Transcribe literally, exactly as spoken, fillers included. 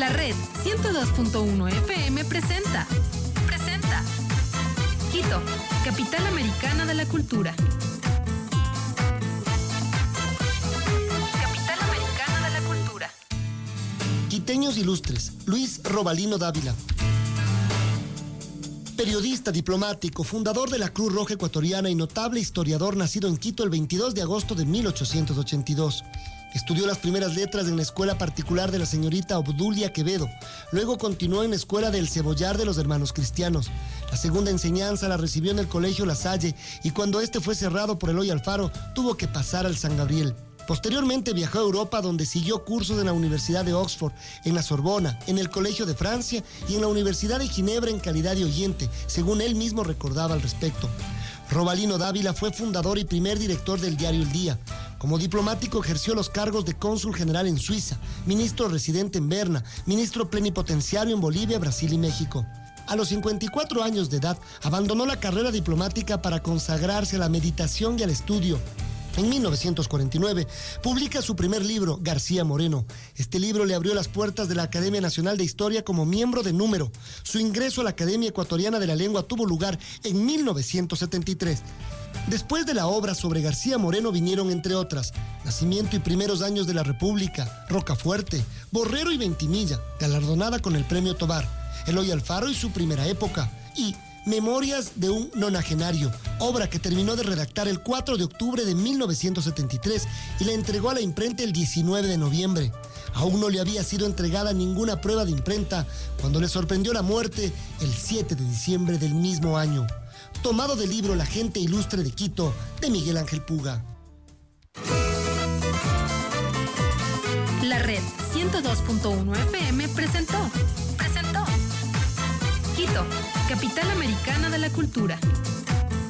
La red ciento dos punto uno F M presenta. Presenta. Quito, capital americana de la cultura. Capital americana de la cultura. Quiteños ilustres, Luis Robalino Dávila. Periodista, diplomático, fundador de la Cruz Roja Ecuatoriana y notable historiador, nacido en Quito el veintidós de agosto de mil ochocientos ochenta y dos. Estudió las primeras letras en la escuela particular de la señorita Obdulia Quevedo. Luego continuó en la escuela del Cebollar de los Hermanos Cristianos. La segunda enseñanza la recibió en el colegio La Salle y cuando este fue cerrado por Eloy Alfaro, tuvo que pasar al San Gabriel. Posteriormente viajó a Europa, donde siguió cursos en la Universidad de Oxford, en la Sorbona, en el Colegio de Francia y en la Universidad de Ginebra en calidad de oyente, según él mismo recordaba al respecto. Robalino Dávila fue fundador y primer director del diario El Día. Como diplomático ejerció los cargos de cónsul general en Suiza, ministro residente en Berna, ministro plenipotenciario en Bolivia, Brasil y México. A los cincuenta y cuatro años de edad, abandonó la carrera diplomática para consagrarse a la meditación y al estudio. En mil novecientos cuarenta y nueve, publica su primer libro, García Moreno. Este libro le abrió las puertas de la Academia Nacional de Historia como miembro de número. Su ingreso a la Academia Ecuatoriana de la Lengua tuvo lugar en mil novecientos setenta y tres. Después de la obra sobre García Moreno vinieron, entre otras, Nacimiento y primeros años de la República, Rocafuerte, Borrero y Ventimilla, galardonada con el Premio Tovar, Eloy Alfaro y su primera época, y Memorias de un nonagenario, obra que terminó de redactar el cuatro de octubre de mil novecientos setenta y tres y la entregó a la imprenta el diecinueve de noviembre. Aún no le había sido entregada ninguna prueba de imprenta cuando le sorprendió la muerte el siete de diciembre del mismo año. Tomado del libro La gente ilustre de Quito, de Miguel Ángel Puga. La red ciento dos punto uno F M presentó. Presentó. Quito, capital americana de la cultura.